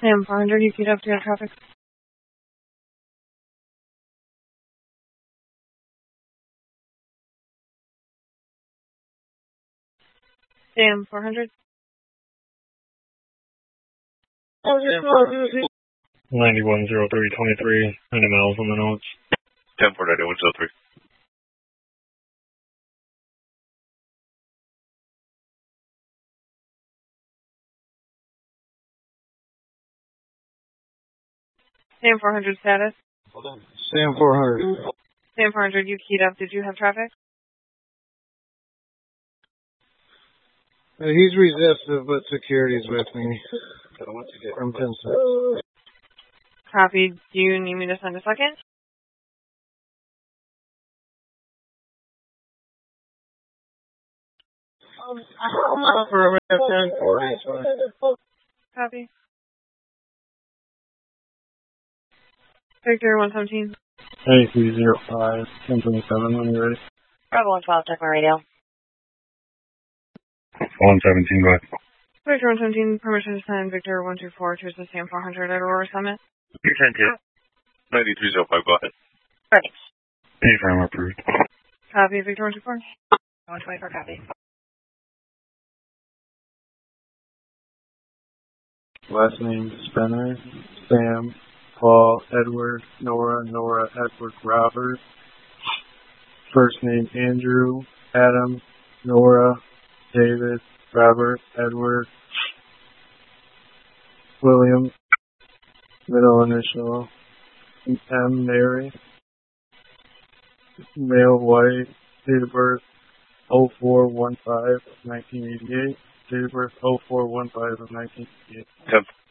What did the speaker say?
Sam 400, you queued up to traffic. Sam 400. 910323, 90 miles on the notes. 10-49103. Sam 400 status. Sam 400. Sam 400, you keyed up. Did you have traffic? He's resistive, but security's with me. From 10-6. Copy. Do you need me to send a second? For a minute, 10-4. Copy. Victor 117. 8305, 1027, when you're ready. Bravo 112, check my radio. 117, go ahead. Victor 117, permission to send Victor 124 to the Sam 400 at Aurora Summit. 10-2. 9305, go ahead. Ready. P-frame approved. Copy, Victor 124. 124, copy. Last name, Spinner, Sam, Paul, Edward, Nora, Edward, Robert. First name, Andrew, Adam, Nora, David, Robert, Edward, William, middle initial, M, Mary, male, white, date of birth, 0415 of 1988, date of birth, 0415 of 1988. 10